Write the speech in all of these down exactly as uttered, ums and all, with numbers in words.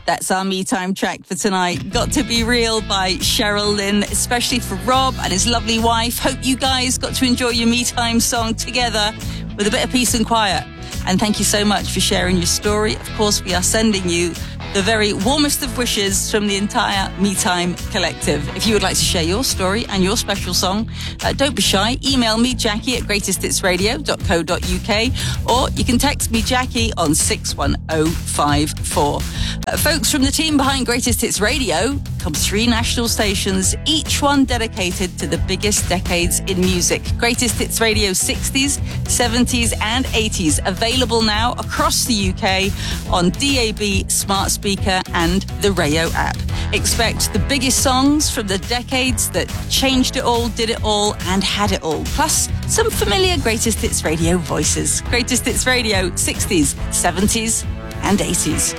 That's our Me Time track for tonight. Got to Be Real by Cheryl Lynn, especially for Rob and his lovely wife. Hope you guys got to enjoy your Me Time song together with a bit of peace and quiet. And thank you so much for sharing your story. Of course, we are sending you the very warmest of wishes from the entire Me Time collective. If you would like to share your story and your special song, uh, don't be shy. Email me, Jackie, at greatest hits radio dot co dot uk, or you can text me, Jackie, on six one oh five four. Uh, folks from the team behind Greatest Hits Radio come three national stations, each one dedicated to the biggest decades in music. Greatest Hits Radio sixties, seventies and eighties, available now across the U K on D A B, smart speaker and the Rayo app. Expect the biggest songs from the decades that changed it all, did it all and had it all. Plus some familiar Greatest Hits Radio voices. Greatest Hits Radio sixties, seventies and eighties.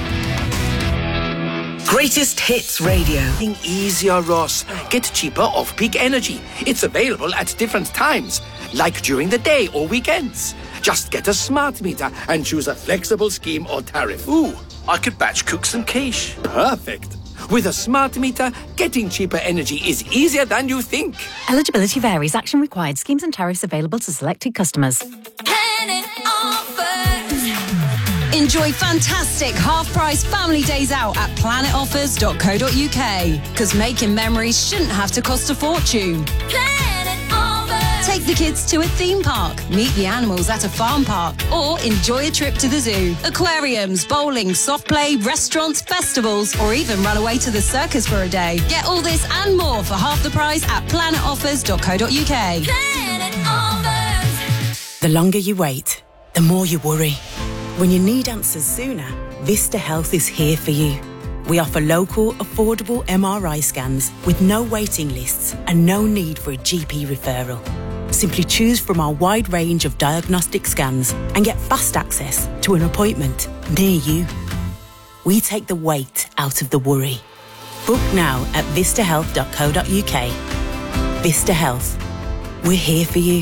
Greatest Hits Radio. Easier, Ross. Get cheaper off-peak energy. It's available at different times, like during the day or weekends. Just get a smart meter and choose a flexible scheme or tariff. Ooh, I could batch cook some quiche. Perfect. With a smart meter, getting cheaper energy is easier than you think. Eligibility varies. Action required. Schemes and tariffs available to selected customers. Planet Offers. Enjoy fantastic half-price family days out at planet offers dot co dot uk. Because making memories shouldn't have to cost a fortune. Planet Offers. Take the kids to a theme park, meet the animals at a farm park, or enjoy a trip to the zoo. Aquariums, bowling, soft play, restaurants, festivals, or even run away to the circus for a day. Get all this and more for half the price at planet offers dot co dot uk. Planet Offers. The longer you wait, the more you worry. When you need answers sooner, Vista Health is here for you. We offer local, affordable M R I scans with no waiting lists and no need for a G P referral. Simply choose from our wide range of diagnostic scans and get fast access to an appointment near you. We take the weight out of the worry. Book now at vista health dot co dot uk. Vista Health. We're here for you.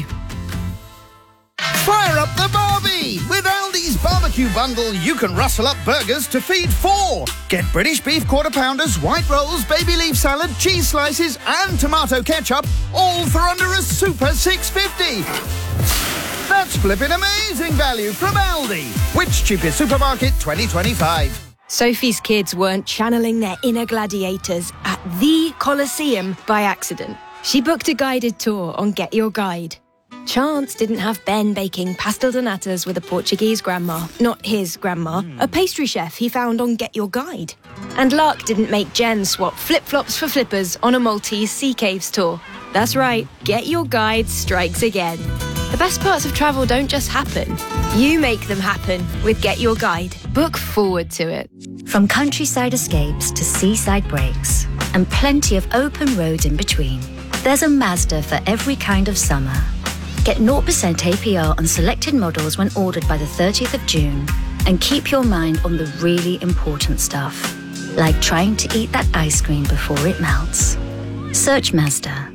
Fire up the Barbie! With Aldi's barbecue bundle, you can rustle up burgers to feed four. Get British beef quarter pounders, white rolls, baby leaf salad, cheese slices and tomato ketchup, all for under a super six fifty. That's flipping amazing value from Aldi. Which cheapest supermarket twenty twenty-five? Sophie's kids weren't channeling their inner gladiators at the Colosseum by accident. She booked a guided tour on Get Your Guide. Chance didn't have Ben baking pastel de natas with a Portuguese grandma, not his grandma, mm. a pastry chef he found on Get Your Guide. And luck didn't make Jen swap flip-flops for flippers on a Maltese sea caves tour. That's right, Get Your Guide strikes again. The best parts of travel don't just happen. You make them happen with Get Your Guide. Book forward to it. From countryside escapes to seaside breaks, and plenty of open roads in between, there's a Mazda for every kind of summer. Get zero percent A P R on selected models when ordered by the thirtieth of June. And keep your mind on the really important stuff, like trying to eat that ice cream before it melts. Search Mazda.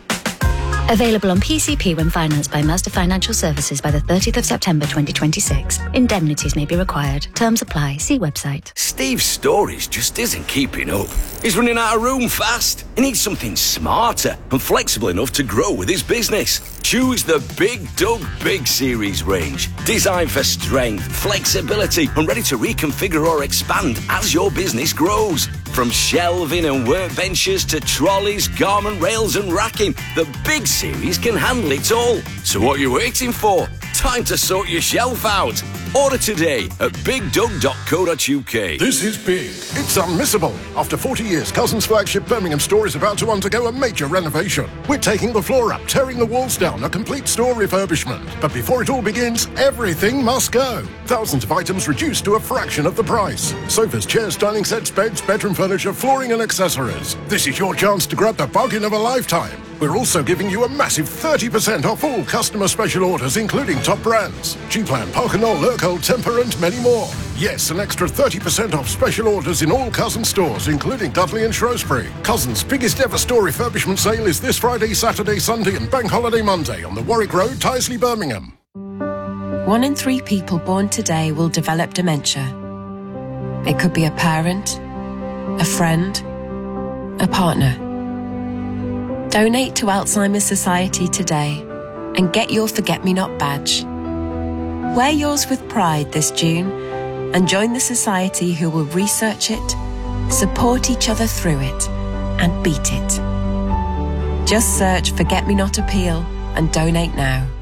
Available on P C P when financed by Mazda Financial Services by the thirtieth of September twenty twenty-six. Indemnities may be required. Terms apply. See website. Steve's storage just isn't keeping up. He's running out of room fast. He needs something smarter and flexible enough to grow with his business. Choose the Big Doug Big Series range. Designed for strength, flexibility and ready to reconfigure or expand as your business grows. From shelving and workbenches to trolleys, garment rails and racking, the Big Series can handle it all. So what are you waiting for? Time to sort your shelf out. Order today at big doug dot co dot uk. This is big. It's unmissable. After forty years, Cousins flagship Birmingham store is about to undergo a major renovation. We're taking the floor up, tearing the walls down, a complete store refurbishment. But before it all begins, everything must go. Thousands of items reduced to a fraction of the price. Sofas, chairs, dining sets, beds, bedroom furniture, flooring and accessories. This is your chance to grab the bargain of a lifetime. We're also giving you a massive thirty percent off all customer special orders, including top brands. G-Plan, Parkinol, Lurko, Temper and many more. Yes, an extra thirty percent off special orders in all Cousins stores, including Dudley and Shrewsbury. Cousins' biggest ever store refurbishment sale is this Friday, Saturday, Sunday and Bank Holiday Monday on the Warwick Road, Tyseley, Birmingham. One in three people born today will develop dementia. It could be a parent, a friend, a partner. Donate to Alzheimer's Society today and get your Forget Me Not badge. Wear yours with pride this June and join the society who will research it, support each other through it, and beat it. Just search Forget Me Not Appeal and donate now.